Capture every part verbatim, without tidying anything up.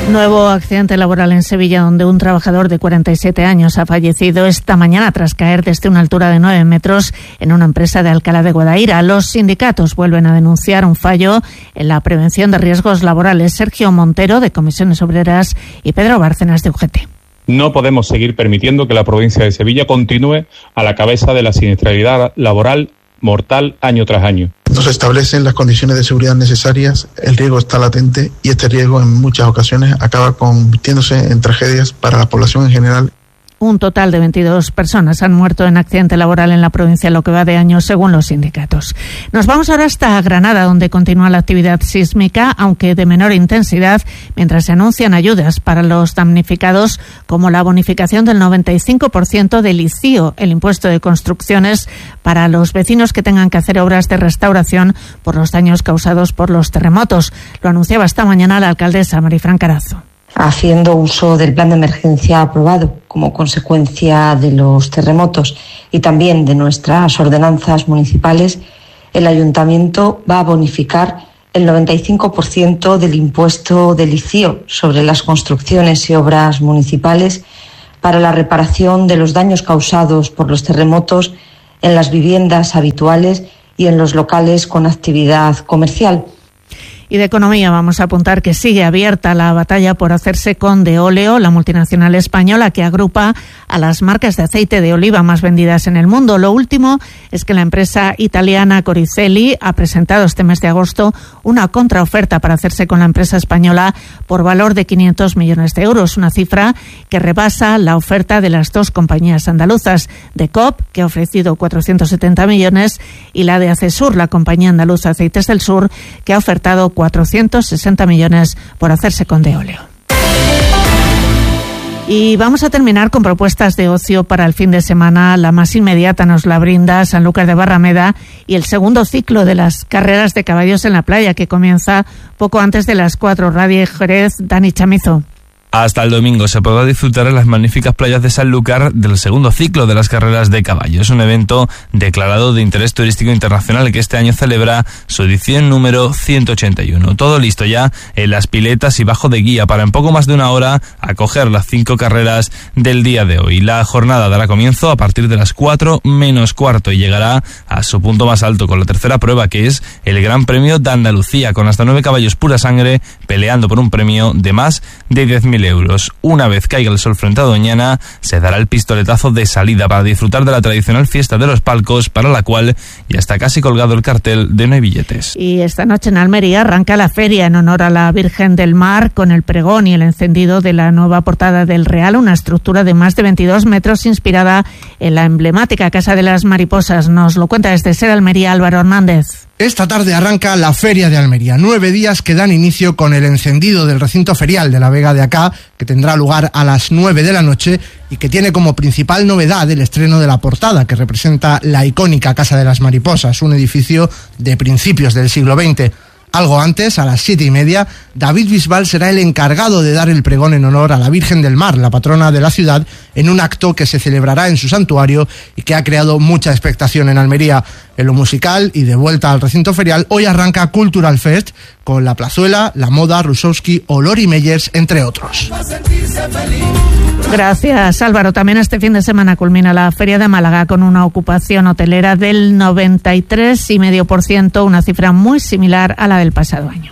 Nuevo accidente laboral en Sevilla, donde un trabajador de cuarenta y siete años ha fallecido esta mañana tras caer desde una altura de nueve metros en una empresa de Alcalá de Guadaira. Los sindicatos vuelven a denunciar un fallo en la prevención de riesgos laborales. Sergio Montero, de Comisiones Obreras, y Pedro Bárcenas, de U G T. No podemos seguir permitiendo que la provincia de Sevilla continúe a la cabeza de la siniestralidad laboral mortal año tras año. No se establecen las condiciones de seguridad necesarias, el riesgo está latente y este riesgo en muchas ocasiones acaba convirtiéndose en tragedias para la población en general. Un total de veintidós personas han muerto en accidente laboral en la provincia en lo que va de año, según los sindicatos. Nos vamos ahora hasta Granada, donde continúa la actividad sísmica, aunque de menor intensidad, mientras se anuncian ayudas para los damnificados, como la bonificación del noventa y cinco por ciento del I C I O, el impuesto de construcciones, para los vecinos que tengan que hacer obras de restauración por los daños causados por los terremotos. Lo anunciaba esta mañana la alcaldesa Marifran Carazo. Haciendo uso del plan de emergencia aprobado como consecuencia de los terremotos y también de nuestras ordenanzas municipales, el ayuntamiento va a bonificar el noventa y cinco por ciento del impuesto del I C I O sobre las construcciones y obras municipales para la reparación de los daños causados por los terremotos en las viviendas habituales y en los locales con actividad comercial. Y de economía vamos a apuntar que sigue abierta la batalla por hacerse con Deoleo, la multinacional española que agrupa a las marcas de aceite de oliva más vendidas en el mundo. Lo último es que la empresa italiana Coricelli ha presentado este mes de agosto una contraoferta para hacerse con la empresa española por valor de quinientos millones de euros, una cifra que rebasa la oferta de las dos compañías andaluzas, de C O P, que ha ofrecido cuatrocientos setenta millones, y la de Acesur, la compañía andaluza Aceites del Sur, que ha ofertado cuatrocientos sesenta millones por hacerse con Deoleo. Y vamos a terminar con propuestas de ocio para el fin de semana. La más inmediata nos la brinda Sanlúcar de Barrameda y el segundo ciclo de las carreras de caballos en la playa, que comienza poco antes de las cuatro. Radio Jerez, Dani Chamizo. Hasta el domingo se podrá disfrutar en las magníficas playas de Sanlúcar del segundo ciclo de las carreras de caballo. Es un evento declarado de interés turístico internacional que este año celebra su edición número ciento ochenta y uno. Todo listo ya en las piletas y bajo de guía para en poco más de una hora acoger las cinco carreras del día de hoy. La jornada dará comienzo a partir de las cuatro menos cuarto y llegará a su punto más alto con la tercera prueba, que es el Gran Premio de Andalucía, con hasta nueve caballos pura sangre peleando por un premio de más de diez mil euros. Una vez caiga el sol frente a Doñana, se dará el pistoletazo de salida para disfrutar de la tradicional fiesta de los palcos, para la cual ya está casi colgado el cartel de No hay billetes. Y esta noche en Almería arranca la feria en honor a la Virgen del Mar, con el pregón y el encendido de la nueva portada del Real, una estructura de más de veintidós metros inspirada en la emblemática Casa de las Mariposas. Nos lo cuenta desde Ser Almería Álvaro Hernández. Esta tarde arranca la Feria de Almería, nueve días que dan inicio con el encendido del recinto ferial de la Vega de Acá, que tendrá lugar a las nueve de la noche y que tiene como principal novedad el estreno de la portada, que representa la icónica Casa de las Mariposas, un edificio de principios del siglo veinte. Algo antes, a las siete y media, David Bisbal será el encargado de dar el pregón en honor a la Virgen del Mar, la patrona de la ciudad, en un acto que se celebrará en su santuario y que ha creado mucha expectación en Almería. En lo musical y de vuelta al recinto ferial, hoy arranca Cultural Fest con La Plazuela, La Moda, Rusowski o Lori Meyers, entre otros. Gracias, Álvaro. También este fin de semana culmina la Feria de Málaga con una ocupación hotelera del noventa y tres coma cinco por ciento, una cifra muy similar a la del pasado año.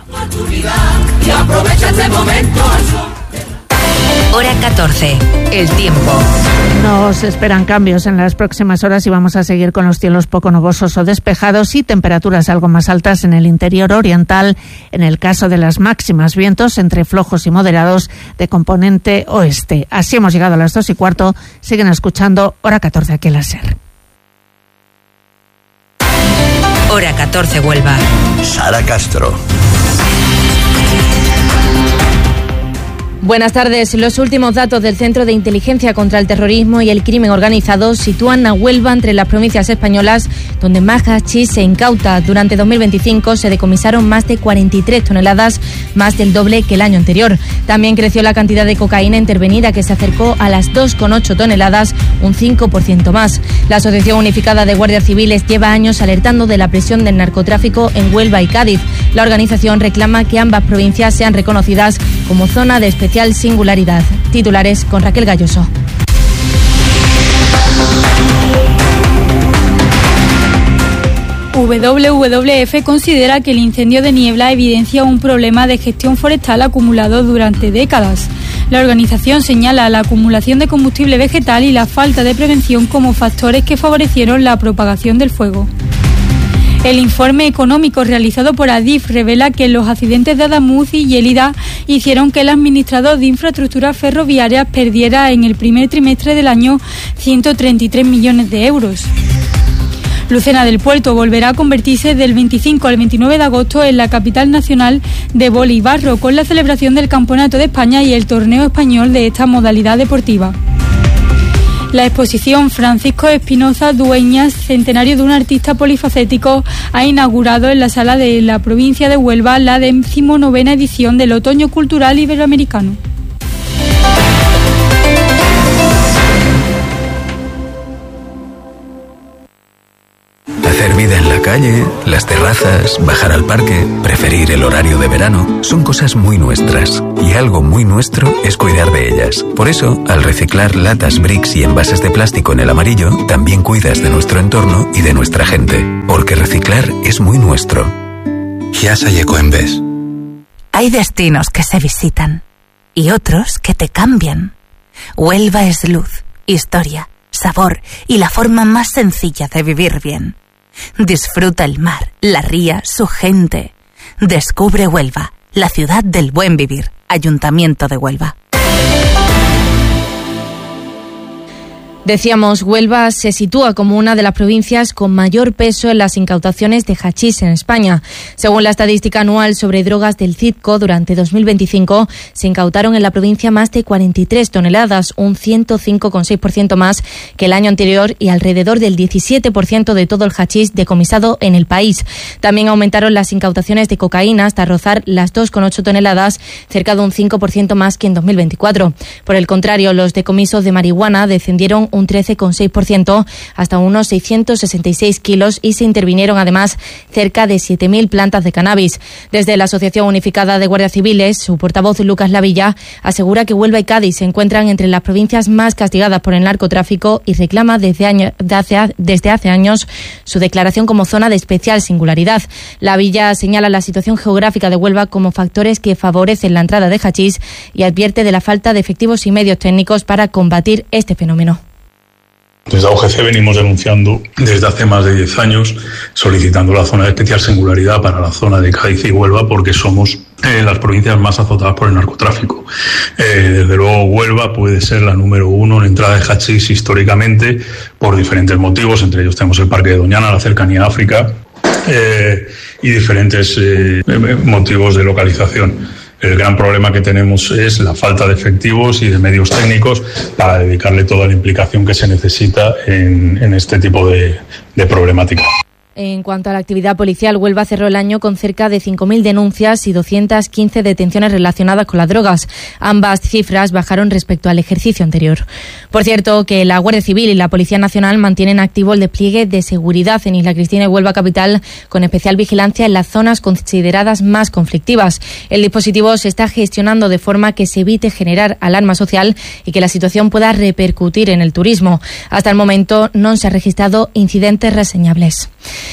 Hora catorce, el tiempo. Nos esperan cambios en las próximas horas y vamos a seguir con los cielos poco nubosos o despejados y temperaturas algo más altas en el interior oriental. En el caso de las máximas, vientos entre flojos y moderados de componente oeste. Así hemos llegado a las dos y cuarto. Siguen escuchando Hora catorce aquí en la SER. Hora catorce Huelva. Sara Castro. Buenas tardes. Los últimos datos del Centro de Inteligencia contra el Terrorismo y el Crimen Organizado sitúan a Huelva entre las provincias españolas donde más hachís se incauta. Durante dos mil veinticinco se decomisaron más de cuarenta y tres toneladas, más del doble que el año anterior. También creció la cantidad de cocaína intervenida, que se acercó a las dos coma ocho toneladas, un cinco por ciento más. La Asociación Unificada de Guardias Civiles lleva años alertando de la presión del narcotráfico en Huelva y Cádiz. La organización reclama que ambas provincias sean reconocidas como zona de especial singularidad. Titulares con Raquel Galloso. W W F considera que el incendio de Niebla evidencia un problema de gestión forestal acumulado durante décadas. La organización señala la acumulación de combustible vegetal y la falta de prevención como factores que favorecieron la propagación del fuego. El informe económico realizado por Adif revela que los accidentes de Adamuz y Yélida hicieron que el administrador de infraestructuras ferroviarias perdiera en el primer trimestre del año ciento treinta y tres millones de euros. Lucena del Puerto volverá a convertirse del veinticinco al veintinueve de agosto en la capital nacional de vóley barro, con la celebración del Campeonato de España y el torneo español de esta modalidad deportiva. La exposición Francisco Espinoza Dueñas, centenario de un artista polifacético, ha inaugurado en la sala de la provincia de Huelva la decimonovena edición del Otoño Cultural Iberoamericano. Hacer vida en la calle, las terrazas, bajar al parque, preferir el horario de verano, son cosas muy nuestras. Y algo muy nuestro es cuidar de ellas. Por eso, al reciclar latas, bricks y envases de plástico en el amarillo, también cuidas de nuestro entorno y de nuestra gente. Porque reciclar es muy nuestro. Giasa y Ecoembes. Hay destinos que se visitan y otros que te cambian. Huelva es luz, historia, sabor y la forma más sencilla de vivir bien. Disfruta el mar, la ría, su gente. Descubre Huelva, la ciudad del buen vivir. Ayuntamiento de Huelva. Decíamos, Huelva se sitúa como una de las provincias con mayor peso en las incautaciones de hachís en España. Según la estadística anual sobre drogas del Citco, durante dos mil veinticinco se incautaron en la provincia más de cuarenta y tres toneladas, un ciento cinco coma seis por ciento más que el año anterior y alrededor del diecisiete por ciento de todo el hachís decomisado en el país. También aumentaron las incautaciones de cocaína hasta rozar las dos coma ocho toneladas, cerca de un cinco por ciento más que en dos mil veinticuatro. Por el contrario, los decomisos de marihuana descendieron un trece coma seis por ciento hasta unos seiscientos sesenta y seis kilos y se intervinieron además cerca de siete mil plantas de cannabis. Desde la Asociación Unificada de Guardias Civiles, su portavoz Lucas Lavilla asegura que Huelva y Cádiz se encuentran entre las provincias más castigadas por el narcotráfico y reclama desde, año, desde, desde hace años su declaración como zona de especial singularidad. Lavilla señala la situación geográfica de Huelva como factores que favorecen la entrada de hachís y advierte de la falta de efectivos y medios técnicos para combatir este fenómeno. Desde A U G C venimos denunciando desde hace más de diez años, solicitando la zona de especial singularidad para la zona de Cádiz y Huelva porque somos eh, las provincias más azotadas por el narcotráfico. Eh, desde luego Huelva puede ser la número uno en entrada de hachís históricamente por diferentes motivos, entre ellos tenemos el Parque de Doñana, la cercanía a África eh, y diferentes eh, motivos de localización. El gran problema que tenemos es la falta de efectivos y de medios técnicos para dedicarle toda la implicación que se necesita en, en este tipo de, de problemática. En cuanto a la actividad policial, Huelva cerró el año con cerca de cinco mil denuncias y doscientas quince detenciones relacionadas con las drogas. Ambas cifras bajaron respecto al ejercicio anterior. Por cierto, que la Guardia Civil y la Policía Nacional mantienen activo el despliegue de seguridad en Isla Cristina y Huelva capital, con especial vigilancia en las zonas consideradas más conflictivas. El dispositivo se está gestionando de forma que se evite generar alarma social y que la situación pueda repercutir en el turismo. Hasta el momento no se han registrado incidentes reseñables.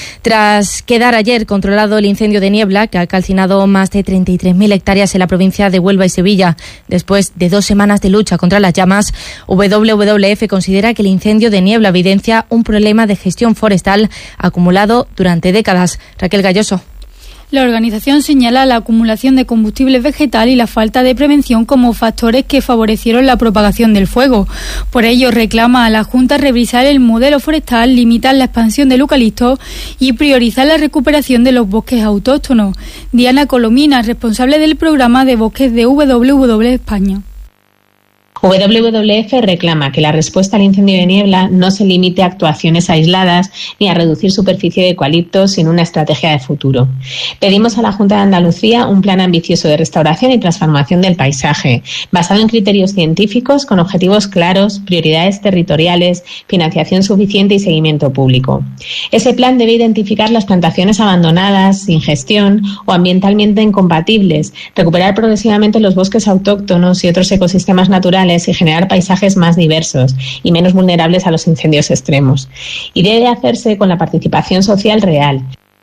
Tras quedar ayer controlado el incendio de Niebla, que ha calcinado más de treinta y tres mil hectáreas en la provincia de Huelva y Sevilla, después de dos semanas de lucha contra las llamas, W W F considera que el incendio de Niebla evidencia un problema de gestión forestal acumulado durante décadas. Raquel Galloso. La organización señala la acumulación de combustible vegetal y la falta de prevención como factores que favorecieron la propagación del fuego. Por ello, reclama a la Junta revisar el modelo forestal, limitar la expansión del eucalipto y priorizar la recuperación de los bosques autóctonos. Diana Colomina, responsable del programa de bosques de W W F España. W W F reclama que la respuesta al incendio de niebla no se limite a actuaciones aisladas ni a reducir superficie de eucaliptos sin una estrategia de futuro. Pedimos a la Junta de Andalucía un plan ambicioso de restauración y transformación del paisaje, basado en criterios científicos, con objetivos claros, prioridades territoriales, financiación suficiente y seguimiento público. Ese plan debe identificar las plantaciones abandonadas, sin gestión o ambientalmente incompatibles, recuperar progresivamente los bosques autóctonos y otros ecosistemas naturales y generar paisajes más diversos y menos vulnerables a los incendios extremos. Y debe hacerse con la participación social real.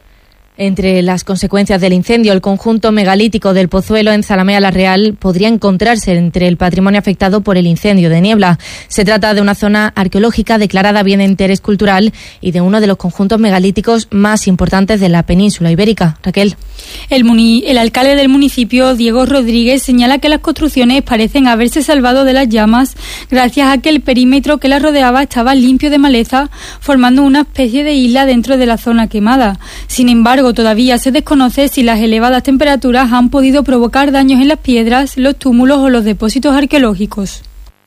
Entre las consecuencias del incendio, el conjunto megalítico del Pozuelo en Zalamea la Real podría encontrarse entre el patrimonio afectado por el incendio de niebla. Se trata de una zona arqueológica declarada bien de interés cultural y de uno de los conjuntos megalíticos más importantes de la península ibérica. Raquel. El, muni- el alcalde del municipio, Diego Rodríguez, señala que las construcciones parecen haberse salvado de las llamas gracias a que el perímetro que las rodeaba estaba limpio de maleza, formando una especie de isla dentro de la zona quemada. Sin embargo, todavía se desconoce si las elevadas temperaturas han podido provocar daños en las piedras, los túmulos o los depósitos arqueológicos.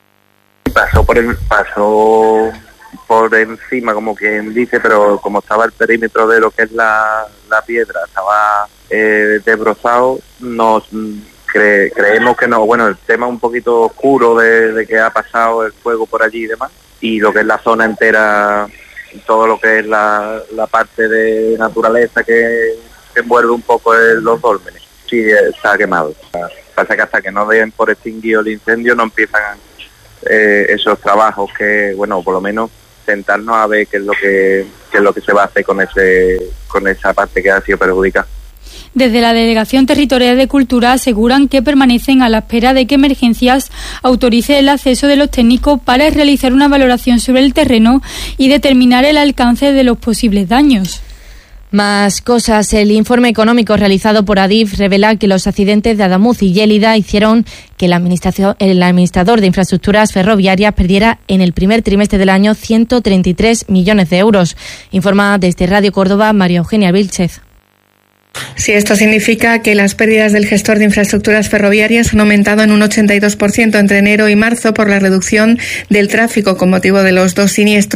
Pasó por el, pasó por encima, como quien dice, pero como estaba el perímetro de lo que es la, la piedra, estaba eh, desbrozado, nos cre, creemos que no. Bueno, el tema un poquito oscuro de, de que ha pasado el fuego por allí y demás, y lo que es la zona entera, todo lo que es la, la parte de naturaleza que, que envuelve un poco el, los dólmenes, sí está quemado. Pasa que hasta que no den por extinguido el incendio no empiezan eh, esos trabajos que, bueno, por lo menos sentarnos a ver qué es lo que qué es lo que se va a hacer con ese con esa parte que ha sido perjudicada. Desde la Delegación Territorial de Cultura aseguran que permanecen a la espera de que Emergencias autorice el acceso de los técnicos para realizar una valoración sobre el terreno y determinar el alcance de los posibles daños. Más cosas. El informe económico realizado por Adif revela que los accidentes de Adamuz y Yélida hicieron que el, administración, el administrador de infraestructuras ferroviarias perdiera en el primer trimestre del año ciento treinta y tres millones de euros. Informa desde Radio Córdoba María Eugenia Vilchez. Sí, esto significa que las pérdidas del gestor de infraestructuras ferroviarias han aumentado en un ochenta y dos por ciento entre enero y marzo por la reducción del tráfico con motivo de los dos siniestros